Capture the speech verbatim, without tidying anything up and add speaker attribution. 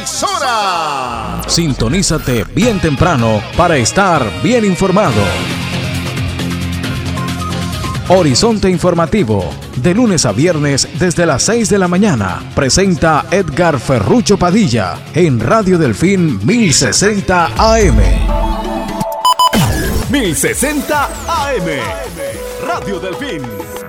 Speaker 1: emisora.
Speaker 2: Sintonízate bien temprano para estar bien informado. Horizonte Informativo, de lunes a viernes desde las seis de la mañana, presenta Edgar Ferrucho Padilla en Radio Delfín mil sesenta A M.
Speaker 3: mil sesenta A M, Radio Delfín.